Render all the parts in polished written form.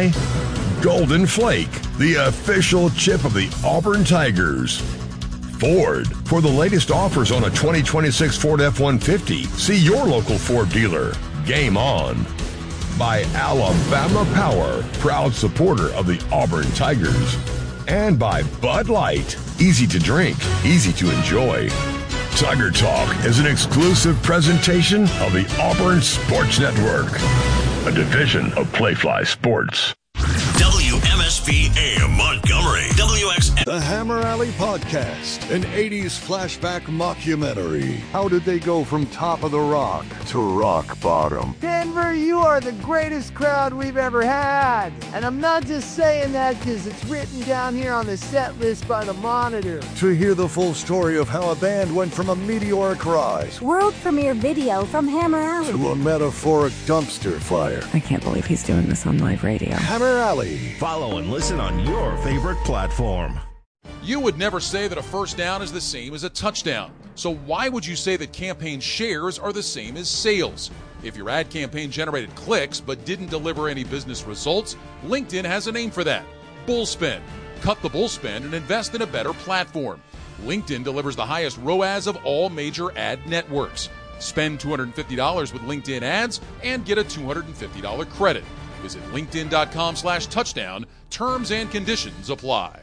by Golden Flake, the official chip of the Auburn Tigers. Ford, for the latest offers on a 2026 Ford F-150, see your local Ford dealer. Game on. By Alabama Power, proud supporter of the Auburn Tigers. And by Bud Light, easy to drink, easy to enjoy. Tiger Talk is an exclusive presentation of the Auburn Sports Network, a division of Playfly Sports. WMSP AM Montgomery, WXM. The Hammer Alley Podcast, an 80s flashback mockumentary. How did they go from top of the rock to rock bottom? Denver, you are the greatest crowd we've ever had. And I'm not just saying that because it's written down here on the set list by the Monitor. To hear the full story of how a band went from a meteoric rise, world premiere video from Hammer Alley, to a metaphoric dumpster fire. I can't believe he's doing this on live radio. Hammer Alley. Follow and listen on your favorite platform. You would never say that a first down is the same as a touchdown. So why would you say that campaign shares are the same as sales? If your ad campaign generated clicks but didn't deliver any business results, LinkedIn has a name for that: bullspend. Cut the bullspend and invest in a better platform. LinkedIn delivers the highest ROAS of all major ad networks. Spend $250 with LinkedIn ads and get a $250 credit. Visit linkedin.com/touchdown. Terms and conditions apply.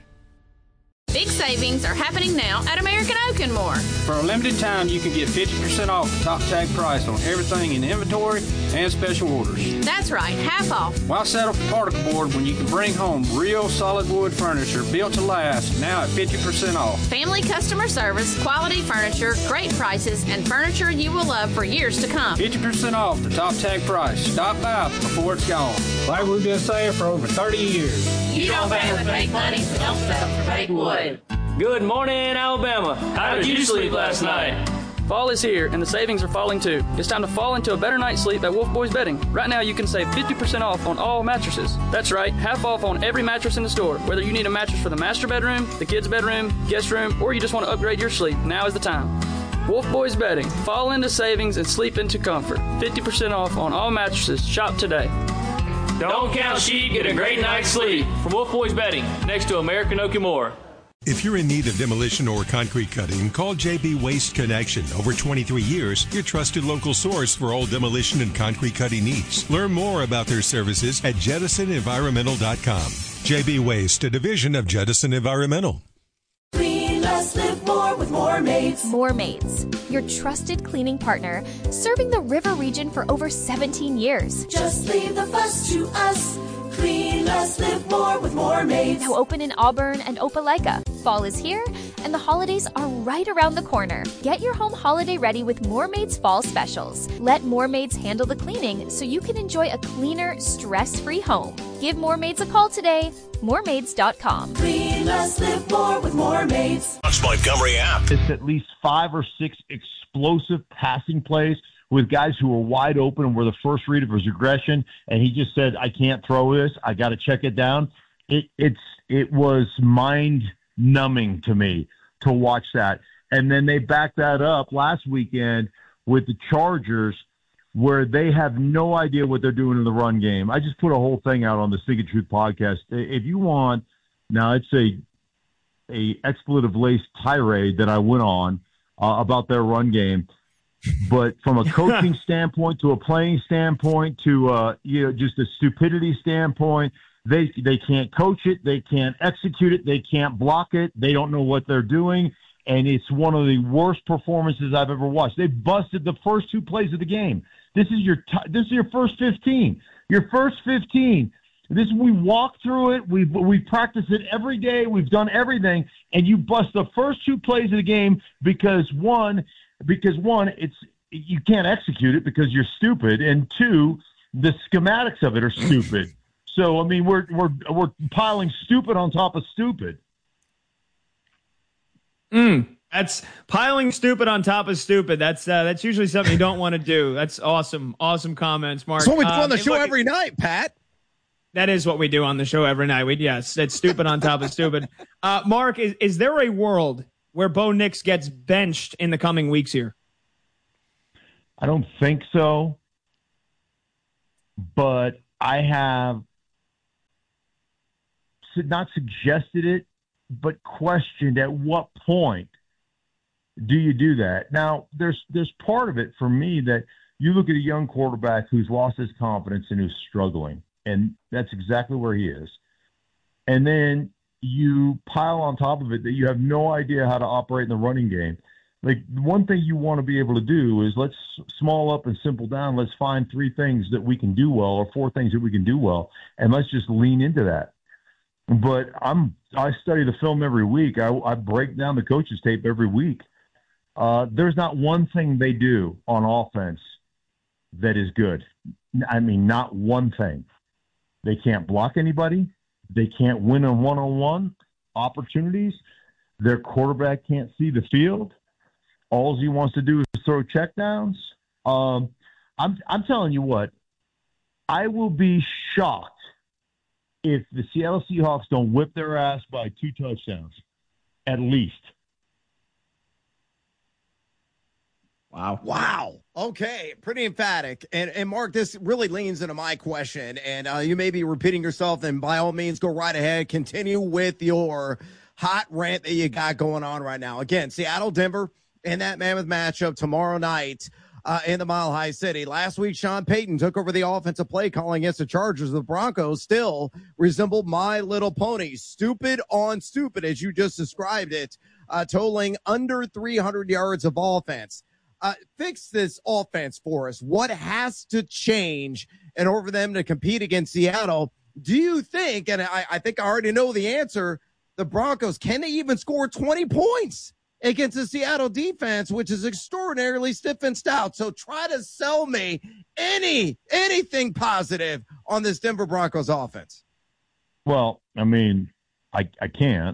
Big savings are happening now at American Oak and More. For a limited time, you can get 50% off the top tag price on everything in inventory and special orders. That's right, half off. Why settle for particle board when you can bring home real solid wood furniture built to last, now at 50% off? Family customer service, quality furniture, great prices, and furniture you will love for years to come. 50% off the top tag price. Stop by before it's gone. Like we've been saying for over 30 years. You don't bang with fake money, so don't settle for fake wood. Good morning, Alabama. How did you sleep last night? Fall is here, and the savings are falling too. It's time to fall into a better night's sleep at Wolf Boys Bedding. Right now, you can save 50% off on all mattresses. That's right, half off on every mattress in the store. Whether you need a mattress for the master bedroom, the kids' bedroom, guest room, or you just want to upgrade your sleep, now is the time. Wolf Boys Bedding. Fall into savings and sleep into comfort. 50% off on all mattresses. Shop today. Don't count sheep, get a great night's sleep. From Wolf Boys Bedding, next to American Oak and More. If you're in need of demolition or concrete cutting, call JB Waste Connection. Over 23 years, your trusted local source for all demolition and concrete cutting needs. Learn more about their services at JettisonEnvironmental.com. JB Waste, a division of Jettison Environmental. Clean less, live more with More Maids. More Maids, your trusted cleaning partner, serving the river region for over 17 years. Just leave the fuss to us. Clean less, live more with More Maids. Now open in Auburn and Opelika. Fall is here, and the holidays are right around the corner. Get your home holiday ready with More Maids Fall Specials. Let More Maids handle the cleaning so you can enjoy a cleaner, stress-free home. Give More Maids a call today. MoreMaids.com. Clean less, live more with More Maids. Montgomery app. It's at least 5 or 6 explosive passing plays with guys who were wide open and were the first read of his regression, and he just said, I can't throw this. I got to check it down. It was mind-numbing to me to watch that. And then they backed that up last weekend with the Chargers, where they have no idea what they're doing in the run game. I just put a whole thing out on the Stick of Truth podcast. If you want, now it's a expletive-laced tirade that I went on about their run game. But from a coaching standpoint, to a playing standpoint, to just a stupidity standpoint, they can't coach it, they can't execute it, they can't block it, they don't know what they're doing, and it's one of the worst performances I've ever watched. They busted the first 2 plays of the game. This is your first 15. Your first 15. We walk through it. We practice it every day. We've done everything, and you bust the first 2 plays of the game because one, it's you can't execute it because you're stupid, and 2, the schematics of it are stupid. So I mean, we're piling stupid on top of stupid. That's piling stupid on top of stupid. That's usually something you don't want to do. That's awesome comments, Mark. That's what we do on the show every night, Pat. That is what we do on the show every night. Yes, it's stupid on top of stupid. Mark, is there a world where Bo Nix gets benched in the coming weeks here? I don't think so, but I have not suggested it, but questioned at what point do you do that? Now, there's part of it for me that you look at a young quarterback who's lost his confidence and who's struggling, and that's exactly where he is. And then you pile on top of it that you have no idea how to operate in the running game. Like, one thing you want to be able to do is let's small up and simple down. Let's find 3 things that we can do well, or 4 things that we can do well, and let's just lean into that. But I study the film every week. I break down the coaches' tape every week. There's not one thing they do on offense that is good. I mean, not one thing. They can't block anybody. They can't win on one-on-one opportunities. Their quarterback can't see the field. All he wants to do is throw checkdowns. I'm telling you what, I will be shocked if the Seattle Seahawks don't whip their ass by 2 touchdowns, at least. Wow. Okay. Pretty emphatic. And Mark, this really leans into my question. And you may be repeating yourself, and by all means, go right ahead. Continue with your hot rant that you got going on right now. Again, Seattle, Denver, and that mammoth matchup tomorrow night in the Mile High City. Last week, Sean Payton took over the offensive play calling against the Chargers. The Broncos still resembled My Little Pony. Stupid on stupid, as you just described it, totaling under 300 yards of offense. Fix this offense for us. What has to change in order for them to compete against Seattle? Do you think, and I think I already know the answer, the Broncos, can they even score 20 points against the Seattle defense, which is extraordinarily stiff and stout? So try to sell me anything positive on this Denver Broncos offense. Well, I mean, I can't,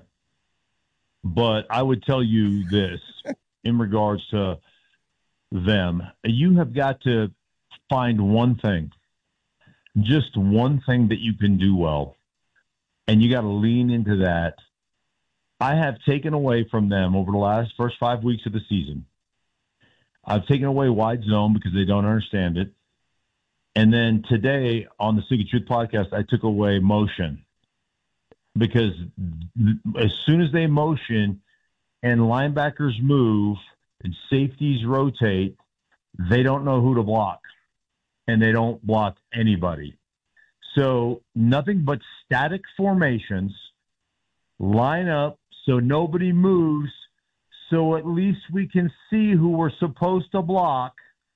but I would tell you this in regards to them. You have got to find one thing, just one thing that you can do well, and you got to lean into that. I have taken away from them over the first 5 weeks of the season. I've taken away wide zone because they don't understand it. And then today on the Seek of Truth podcast, I took away motion, because as soon as they motion and linebackers move and safeties rotate, they don't know who to block, and they don't block anybody. So nothing but static formations, line up so nobody moves, so at least we can see who we're supposed to block,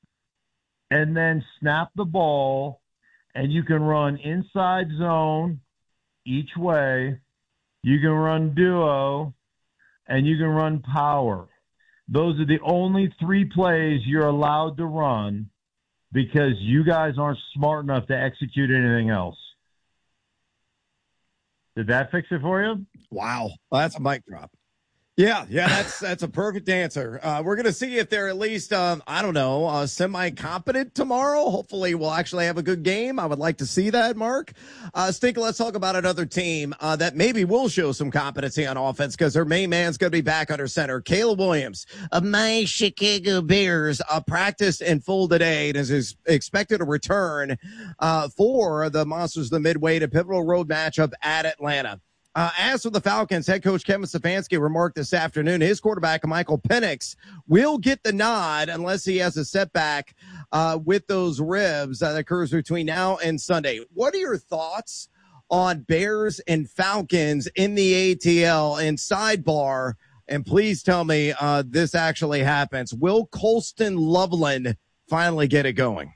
and then snap the ball, and you can run inside zone each way, you can run duo, and you can run power. Those are the only 3 plays you're allowed to run, because you guys aren't smart enough to execute anything else. Did that fix it for you? Wow. Well, that's a mic drop. Yeah, that's a perfect answer. We're going to see if they're at least, semi-competent tomorrow. Hopefully we'll actually have a good game. I would like to see that, Mark. Stinker, let's talk about another team that maybe will show some competency on offense, because their main man's going to be back under center. Caleb Williams of my Chicago Bears practiced in full today and is expected to return for the Monsters of the Midway to pivotal road matchup at Atlanta. As for the Falcons, head coach Kevin Stefanski remarked this afternoon his quarterback, Michael Penix, will get the nod unless he has a setback with those ribs that occurs between now and Sunday. What are your thoughts on Bears and Falcons in the ATL? And sidebar, and please tell me this actually happens, will Colston Loveland finally get it going?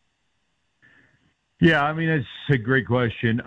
Yeah, I mean, it's a great question.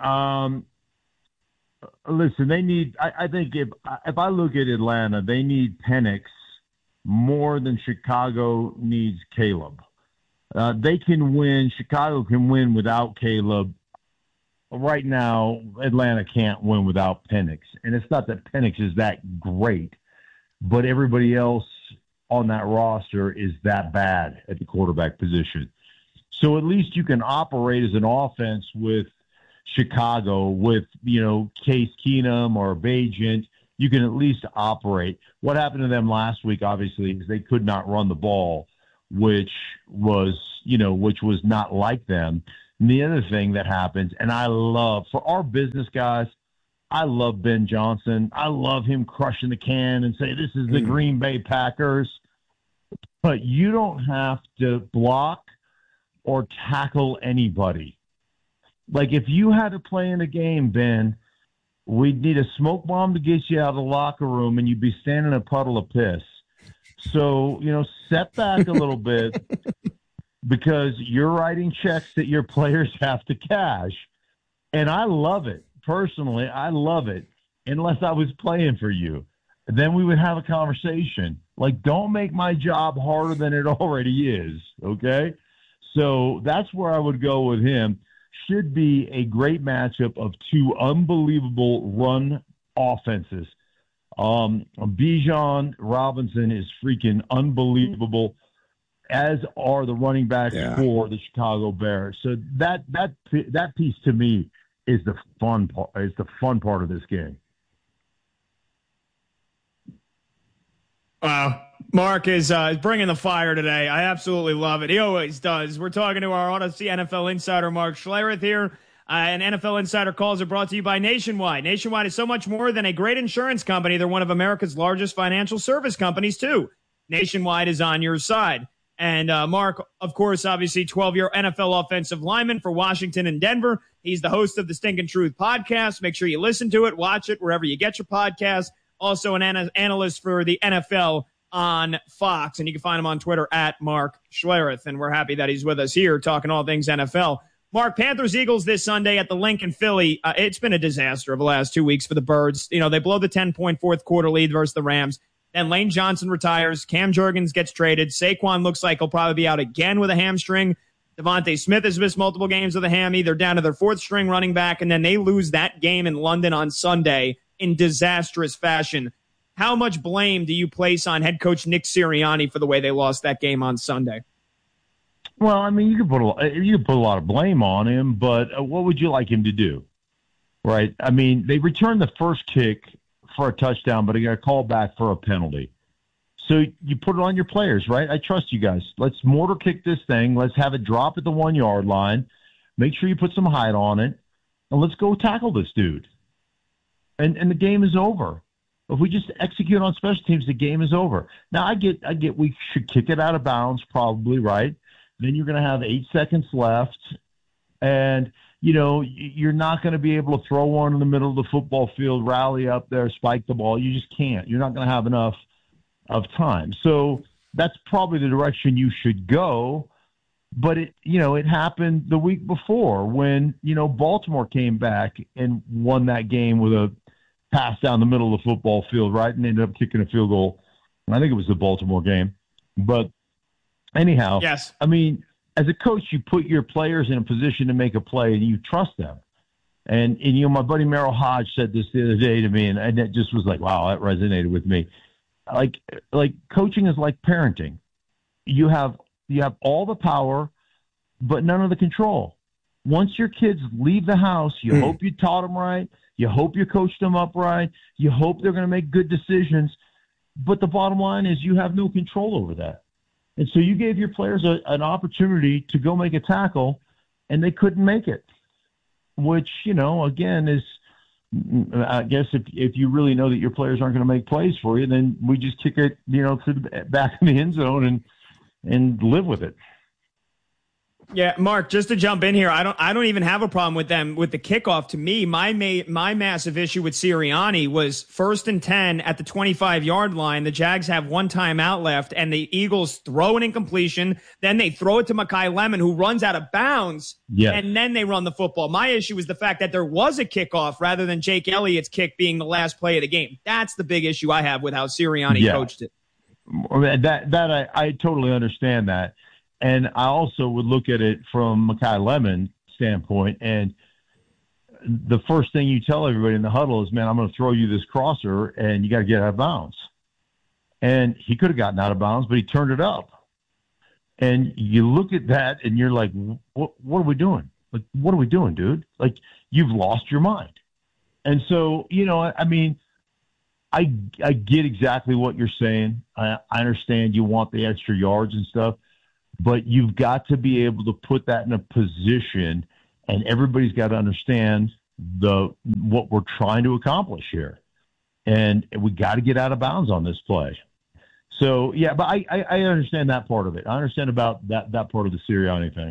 Listen, they need. I think if I look at Atlanta, they need Penix more than Chicago needs Caleb. They can win. Chicago can win without Caleb. Right now, Atlanta can't win without Penix, and it's not that Penix is that great, but everybody else on that roster is that bad at the quarterback position. So at least you can operate as an offense with Chicago, with, Case Keenum or Bagent. You can at least operate. What happened to them last week, obviously, is they could not run the ball, which was not like them. And the other thing that happens, and I love, for our business guys, I love Ben Johnson. I love him crushing the can and say, this is the Green Bay Packers. But you don't have to block or tackle anybody. Like, if you had to play in a game, Ben, we'd need a smoke bomb to get you out of the locker room, and you'd be standing in a puddle of piss. So, set back a little bit because you're writing checks that your players have to cash. And I love it. Personally, I love it, unless I was playing for you. Then we would have a conversation. Like, don't make my job harder than it already is, okay? So that's where I would go with him. Should be a great matchup of two unbelievable run offenses. Bijan Robinson is freaking unbelievable, as are the running backs for the Chicago Bears. So that piece to me is the fun part of this game. Wow. Mark is bringing the fire today. I absolutely love it. He always does. We're talking to our Odyssey NFL insider, Mark Schlereth here. And NFL Insider Calls are brought to you by Nationwide. Nationwide is so much more than a great insurance company. They're one of America's largest financial service companies, too. Nationwide is on your side. And Mark, of course, obviously 12-year NFL offensive lineman for Washington and Denver. He's the host of the Stinkin' Truth podcast. Make sure you listen to it, watch it wherever you get your podcast. Also an analyst for the NFL on Fox. And you can find him on Twitter at Mark Schlereth. And we're happy that he's with us here talking all things NFL. Mark, Panthers-Eagles this Sunday at the Link in Philly. It's been a disaster over the last 2 weeks for the Birds. They blow the 10-point fourth quarter lead versus the Rams. Then Lane Johnson retires. Cam Jurgens gets traded. Saquon looks like he'll probably be out again with a hamstring. Devontae Smith has missed multiple games with a hammy. They're down to their fourth-string running back, and then they lose that game in London on Sunday in disastrous fashion. How much blame do you place on head coach Nick Sirianni for the way they lost that game on Sunday? Well, I mean, you could put a lot of blame on him, but what would you like him to do? Right? I mean, they returned the first kick for a touchdown, but he got called back for a penalty. So you put it on your players, right? I trust you guys. Let's mortar kick this thing. Let's have it drop at the 1 yard line. Make sure you put some height on it, and let's go tackle this dude. And the game is over. If we just execute on special teams, the game is over. Now, I get we should kick it out of bounds, probably, right? Then you're going to have 8 seconds left, and you're not going to be able to throw one in the middle of the football field, rally up there, spike the ball. You just can't. You're not going to have enough of time. So that's probably the direction you should go. But it happened the week before when, Baltimore came back and won that game with a pass down the middle of the football field, right, and ended up kicking a field goal. I think it was the Baltimore game. But anyhow, yes. I mean, as a coach, you put your players in a position to make a play, and you trust them. And my buddy Merrill Hodge said this the other day to me, and it just was like, wow, that resonated with me. Like coaching is like parenting. You have all the power, but none of the control. Once your kids leave the house, you hope you taught them right. You hope you coached them up right. You hope they're going to make good decisions. But the bottom line is you have no control over that. And so you gave your players an opportunity to go make a tackle, and they couldn't make it, which, again, is, I guess if you really know that your players aren't going to make plays for you, then we just kick it, to the back of the end zone and live with it. Yeah, Mark, just to jump in here, I don't even have a problem with them with the kickoff. To me, my massive issue with Sirianni was 1st and 10 at the 25-yard line. The Jags have one timeout left, and the Eagles throw an incompletion. Then they throw it to Mekhi Lemon, who runs out of bounds, and then they run the football. My issue is the fact that there was a kickoff rather than Jake Elliott's kick being the last play of the game. That's the big issue I have with how Sirianni coached it. That I totally understand that. And I also would look at it from Mekhi Lemon's standpoint. And the first thing you tell everybody in the huddle is, man, I'm going to throw you this crosser, and you got to get out of bounds. And he could have gotten out of bounds, but he turned it up. And you look at that, and you're like, what are we doing? Like, what are we doing, dude? Like, you've lost your mind. And so, I mean, I get exactly what you're saying. I understand you want the extra yards and stuff. But you've got to be able to put that in a position, and everybody's got to understand what we're trying to accomplish here. And we got to get out of bounds on this play. So, yeah, but I understand that part of it. I understand about that part of the Sirianni thing.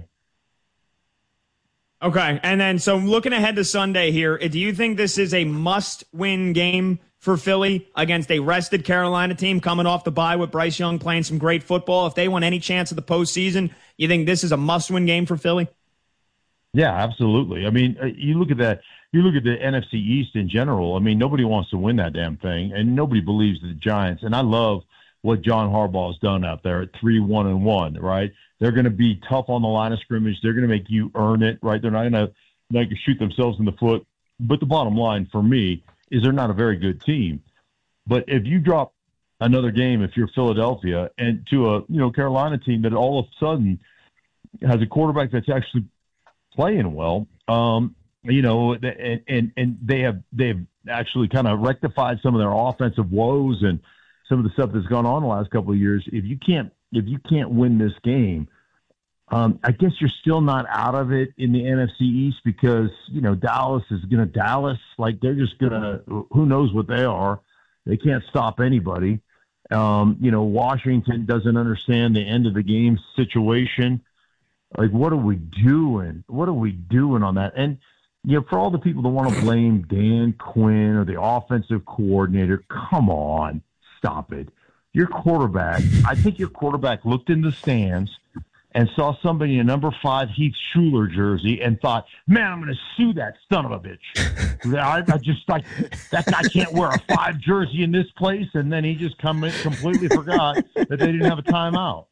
Okay, and then so looking ahead to Sunday here, do you think this is a must-win game for Philly against a rested Carolina team coming off the bye with Bryce Young playing some great football? If they want any chance of the postseason, you think this is a must-win game for Philly? Yeah, absolutely. I mean, you look at that. You look at the NFC East in general. I mean, nobody wants to win that damn thing, and nobody believes the Giants. And I love what John Harbaugh has done out there at 3-1-1, right? They're going to be tough on the line of scrimmage. They're going to make you earn it, right? They're not going to shoot themselves in the foot. But the bottom line for me is they're not a very good team. But if you drop another game, if you're Philadelphia, and to a Carolina team that all of a sudden has a quarterback that's actually playing well, and they have actually kind of rectified some of their offensive woes and some of the stuff that's gone on the last couple of years. If you can't win this game, I guess you're still not out of it in the NFC East because, Dallas is going to Dallas. Like, they're just going to, who knows what they are. They can't stop anybody. Washington doesn't understand the end of the game situation. Like, what are we doing? What are we doing on that? And, for all the people that want to blame Dan Quinn or the offensive coordinator, come on, stop it. Your quarterback, I think your quarterback looked in the stands and saw somebody in a number 5 Heath Schuler jersey and thought, man, I'm going to sue that son of a bitch. I just like, that guy can't wear a 5 jersey in this place. And then he just completely forgot that they didn't have a timeout.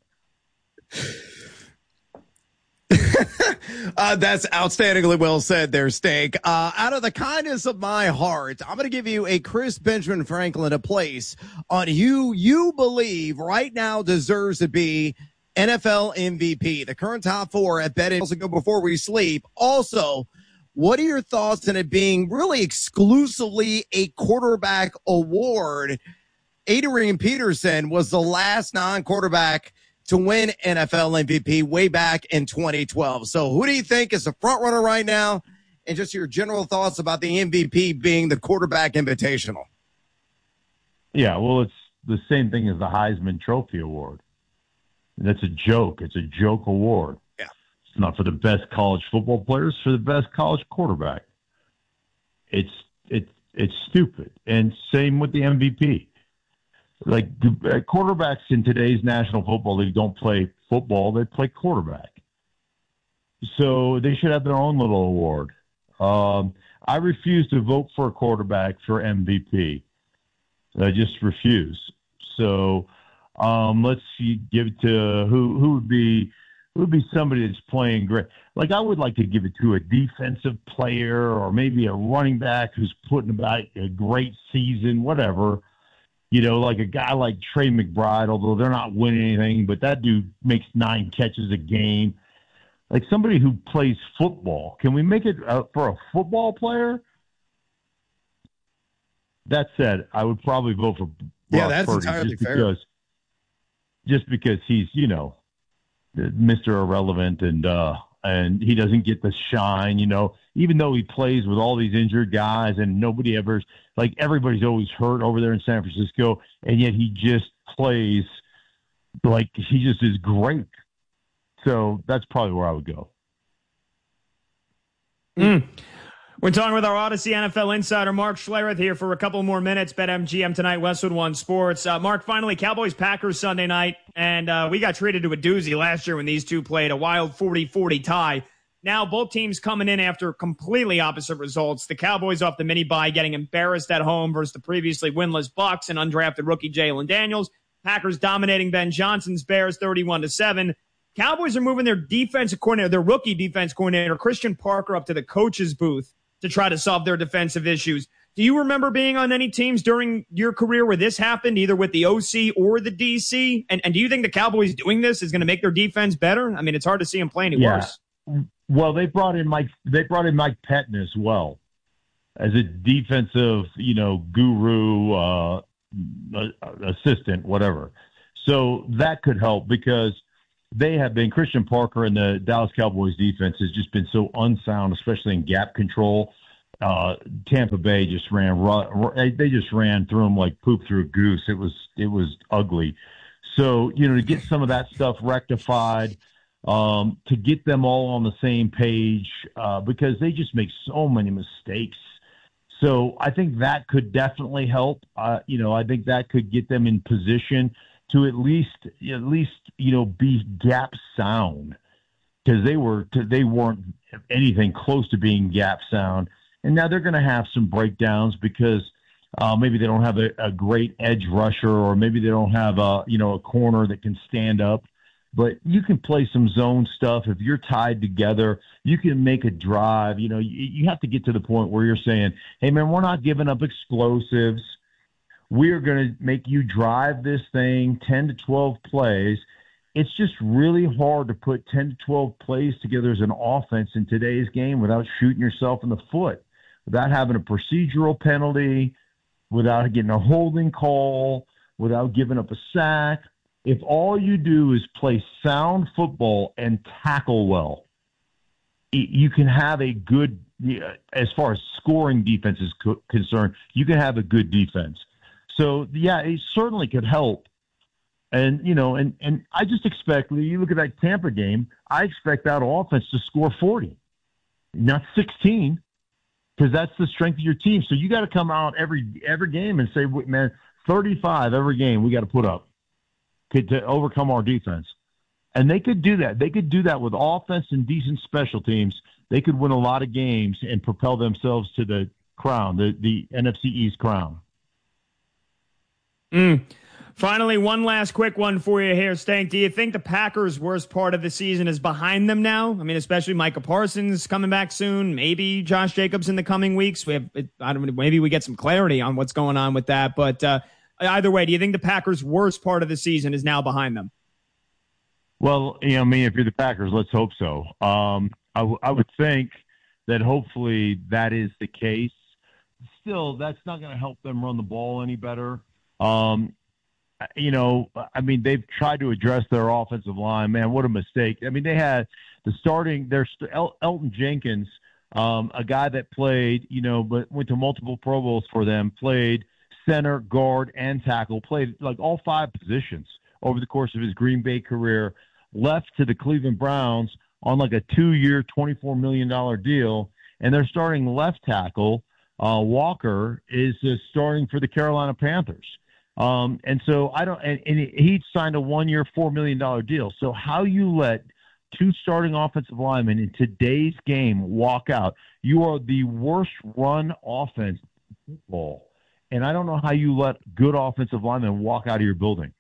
That's outstandingly well said there, Steak. Out of the kindness of my heart, I'm going to give you a Chris Benjamin Franklin a place on who you believe right now deserves to be NFL MVP. The current top 4 at Bet also go before we sleep. Also, what are your thoughts on it being really exclusively a quarterback award? Adrian Peterson was the last non-quarterback to win NFL MVP way back in 2012. So who do you think is the front runner right now? And just your general thoughts about the MVP being the quarterback invitational. Yeah, well, it's the same thing as the Heisman Trophy Award. That's a joke. It's a joke award. Yeah. It's not for the best college football players, it's for the best college quarterback. It's stupid. And same with the MVP. Like, quarterbacks in today's National Football League don't play football, they play quarterback. So they should have their own little award. I refuse to vote for a quarterback for MVP. I just refuse. So let's give it to who would be somebody that's playing great. Like, I would like to give it to a defensive player or maybe a running back who's putting about a great season, whatever. Like a guy like Trey McBride, although they're not winning anything, but that dude makes 9 catches a game. Like somebody who plays football. Can we make it for a football player? That said, I would probably vote for Brock Purdy entirely fair. Just because he's, Mr. Irrelevant and he doesn't get the shine, even though he plays with all these injured guys and nobody ever, like, everybody's always hurt over there in San Francisco, and yet he just plays like he just is great. So that's probably where I would go. We're talking with our Odyssey NFL insider, Mark Schlereth, here for a couple more minutes. BetMGM tonight, Westwood One Sports. Mark, finally, Cowboys-Packers Sunday night, and we got treated to a doozy last year when these two played, a wild 40-40 tie. Now both teams coming in after completely opposite results. The Cowboys off the mini-bye getting embarrassed at home versus the previously winless Bucs and undrafted rookie Jalen Daniels. Packers dominating Ben Johnson's Bears 31-7. Cowboys are moving their defensive coordinator, their rookie defense coordinator, Christian Parker, up to the coach's booth to try to solve their defensive issues. Do you remember being on any teams during your career where this happened, either with the OC or the DC? And do you think the Cowboys doing this is going to make their defense better? I mean, it's hard to see them play any worse. Well, they brought in Mike Pettin as well as a defensive, guru, assistant, whatever. So that could help because they have been, Christian Parker and the Dallas Cowboys defense has just been so unsound, especially in gap control. Tampa Bay just they just ran through them like poop through a goose. It was ugly. So, to get some of that stuff rectified, to get them all on the same page, because they just make so many mistakes. So I think that could definitely help. I think that could get them in position to at least be gap sound, because they weren't anything close to being gap sound. And now they're going to have some breakdowns because maybe they don't have a great edge rusher, or maybe they don't have a corner that can stand up. But you can play some zone stuff. If you're tied together, you can make a drive. You have to get to the point where you're saying, hey, man, we're not giving up explosives. We're going to make you drive this thing 10 to 12 plays. It's just really hard to put 10 to 12 plays together as an offense in today's game without shooting yourself in the foot, without having a procedural penalty, without getting a holding call, without giving up a sack. If all you do is play sound football and tackle well, you can have a good, as far as scoring defense is concerned, you can have a good defense. So, yeah, it certainly could help. And, and I just expect, when you look at that Tampa game, I expect that offense to score 40, not 16, because that's the strength of your team. So you got to come out every game and say, man, 35 every game we got to put up to overcome our defense. And they could do that. They could do that with offense and decent special teams. They could win a lot of games and propel themselves to the crown, the NFC East crown. Finally, one last quick one for you here, Stank. Do you think the Packers' worst part of the season is behind them now? I mean, especially Micah Parsons coming back soon. Maybe Josh Jacobs in the coming weeks. Maybe we get some clarity on what's going on with that. But either way, do you think the Packers' worst part of the season is now behind them? Well, if you're the Packers, let's hope so. I would think that hopefully that is the case. Still, that's not going to help them run the ball any better. They've tried to address their offensive line. Man, what a mistake. I mean, they had Elton Jenkins, a guy that played, but went to multiple Pro Bowls for them, played center, guard, and tackle, played like all 5 positions over the course of his Green Bay career, left to the Cleveland Browns on like a 2-year, $24 million deal, and their starting left tackle, Walker, is starting for the Carolina Panthers. And so he signed a 1-year, $4 million deal. So how you let 2 starting offensive linemen in today's game walk out, you are the worst run offense in football. And I don't know how you let good offensive linemen walk out of your building.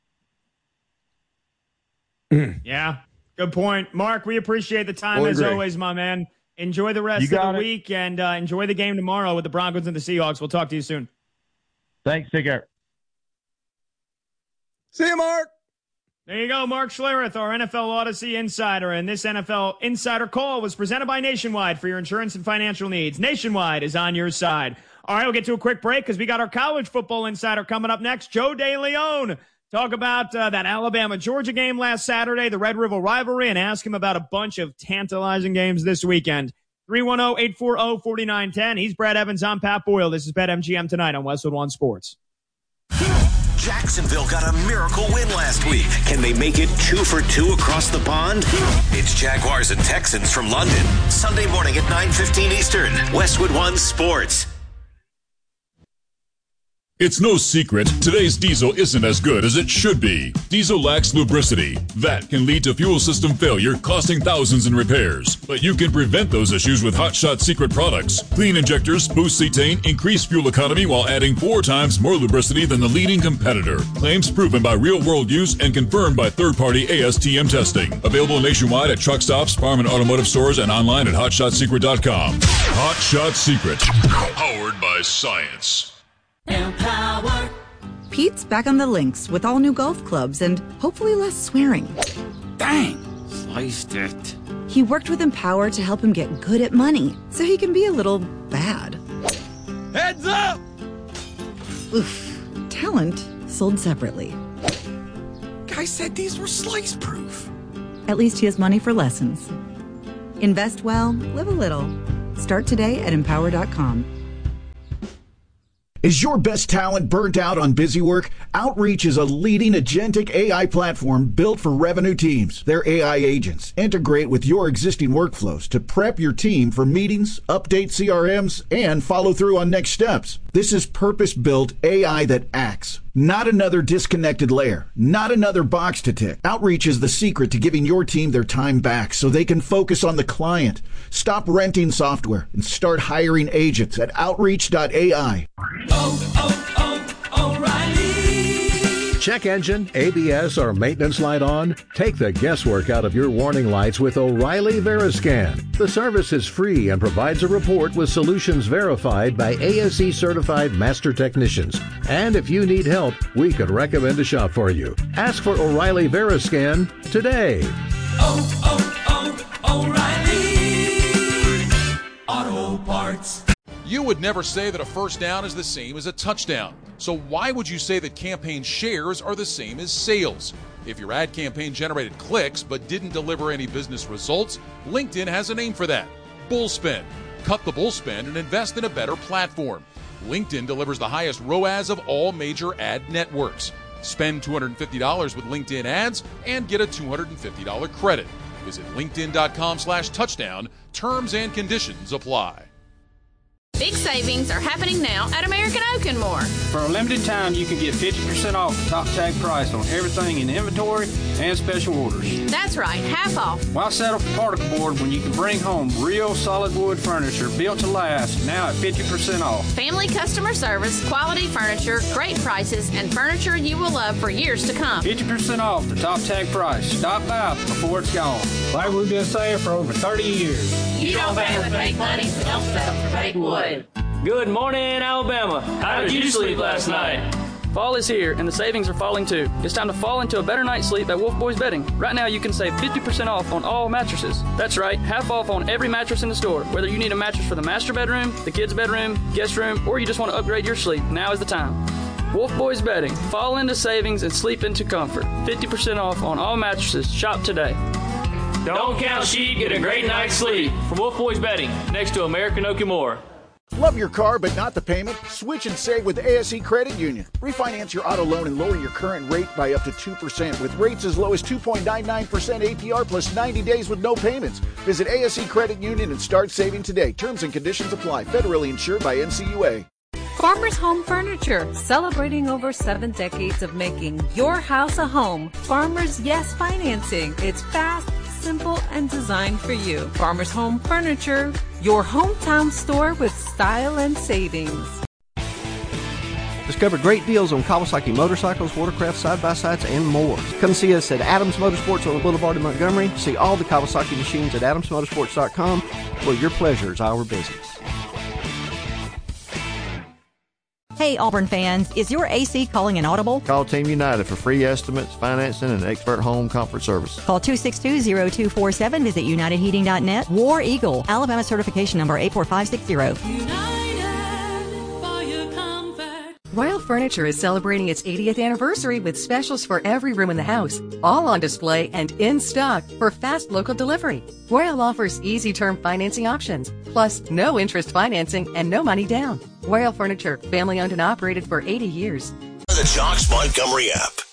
Yeah, good point. Mark, we appreciate the time as always, my man. Enjoy the rest of the week and enjoy the game tomorrow with the Broncos and the Seahawks. We'll talk to you soon. Thanks. Take care. See you, Mark. There you go, Mark Schlereth, our NFL Odyssey insider. And this NFL Insider Call was presented by Nationwide for your insurance and financial needs. Nationwide is on your side. All right, we'll get to a quick break because we got our college football insider coming up next, Joe DeLeon. Talk about that Alabama-Georgia game last Saturday, the Red River rivalry, and ask him about a bunch of tantalizing games this weekend. 310-840-4910. He's Brad Evans. I'm Pat Boyle. This is BetMGM tonight on Westwood One Sports. Jacksonville got a miracle win last week. Can they make it 2 for 2 across the pond? It's Jaguars and Texans from London. Sunday morning at 9:15 Eastern. Westwood One Sports. It's no secret, today's diesel isn't as good as it should be. Diesel lacks lubricity. That can lead to fuel system failure, costing thousands in repairs. But you can prevent those issues with Hot Shot Secret products. Clean injectors boost cetane, increase fuel economy while adding 4 times more lubricity than the leading competitor. Claims proven by real-world use and confirmed by third-party ASTM testing. Available nationwide at truck stops, farm and automotive stores, and online at HotShotSecret.com. Hot Shot Secret. Powered by science. Empower. Pete's back on the links with all new golf clubs and hopefully less swearing. Dang, sliced it. He worked with Empower to help him get good at money so he can be a little bad. Heads up! Oof. Talent sold separately. Guy said these were slice proof. At least he has money for lessons. Invest well, live a little. Start today at empower.com. Is your best talent burnt out on busy work? Outreach is a leading agentic AI platform built for revenue teams. Their AI agents integrate with your existing workflows to prep your team for meetings, update CRMs, and follow through on next steps. This is purpose-built AI that acts. Not another disconnected layer. Not another box to tick. Outreach is the secret to giving your team their time back so they can focus on the client. Stop renting software and start hiring agents at Outreach.ai. O'Reilly. Check engine, ABS, or maintenance light on? Take the guesswork out of your warning lights with O'Reilly Veriscan. The service is free and provides a report with solutions verified by ASE certified master technicians. And if you need help, we could recommend a shop for you. Ask for O'Reilly Veriscan today. O'Reilly Auto Parts. You would never say that a first down is the same as a touchdown. So why would you say that campaign shares are the same as sales? If your ad campaign generated clicks but didn't deliver any business results, LinkedIn has a name for that: bullspend. Cut the bullspend and invest in a better platform. LinkedIn delivers the highest ROAS of all major ad networks. Spend $250 with LinkedIn ads and get a $250 credit. Visit linkedin.com/touchdown. Terms and conditions apply. Big savings are happening now at American Oak and More. For a limited time, you can get 50% off the top tag price on everything in inventory and special orders. That's right, half off. Why settle for particle board when you can bring home real solid wood furniture built to last, now at 50% off? Family customer service, quality furniture, great prices, and furniture you will love for years to come. 50% off the top tag price. Stop by before it's gone. Like we've been saying for over 30 years. You don't pay with fake money, so don't settle for fake wood. Good morning, Alabama. How did you sleep last night? Fall is here, and the savings are falling too. It's time to fall into a better night's sleep at Wolf Boys Bedding. Right now, you can save 50% off on all mattresses. That's right, half off on every mattress in the store. Whether you need a mattress for the master bedroom, the kids' bedroom, guest room, or you just want to upgrade your sleep, now is the time. Wolf Boys Bedding. Fall into savings and sleep into comfort. 50% off on all mattresses. Shop today. Don't count sheep, get a great night's sleep. From Wolf Boys Bedding, next to American Oak and More. Love your car but not the payment? Switch and save with ASE Credit Union. Refinance your auto loan and lower your current rate by up to 2% with rates as low as 2.99% APR plus 90 days with no payments. Visit ASE Credit Union and start saving today. Terms and conditions apply. Federally insured by NCUA. Farmers Home Furniture, celebrating over 7 decades of making your house a home. Farmers Yes Financing. It's fast, simple, and designed for you. Farmers Home Furniture, your hometown store with style and savings. Discover great deals on Kawasaki motorcycles, watercraft, side-by-sides, and more. Come see us at Adams Motorsports on the Boulevard in Montgomery. See all the Kawasaki machines at adamsmotorsports.com, where your pleasure is our business. Hey, Auburn fans, is your AC calling an audible? Call Team United for free estimates, financing, and expert home comfort service. Call 262-0247. Visit UnitedHeating.net. War Eagle, Alabama certification number 84560. Royal Furniture is celebrating its 80th anniversary with specials for every room in the house, all on display and in stock for fast local delivery. Royal offers easy term financing options, plus no interest financing and no money down. Royal Furniture, family owned and operated for 80 years. The Jocks Montgomery app.